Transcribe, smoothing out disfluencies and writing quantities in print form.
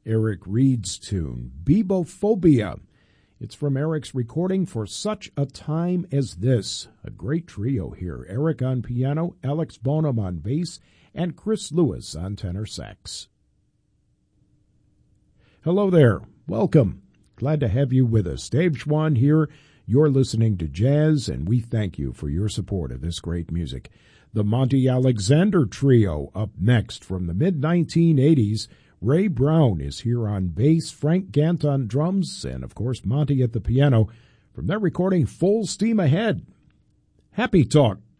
Eric Reed's tune, Bebophobia. It's from Eric's recording For Such a Time as This. A great trio here. Eric on piano, Alex Bonham on bass, and Chris Lewis on tenor sax. Hello there. Welcome. Glad to have you with us. Dave Schwann here. You're listening to Jazz, and we thank you for your support of this great music. The Monty Alexander Trio up next from the mid-1980s. Ray Brown is here on bass, Frank Gant on drums, and of course Monty at the piano from their recording Full Steam Ahead. Happy Talk.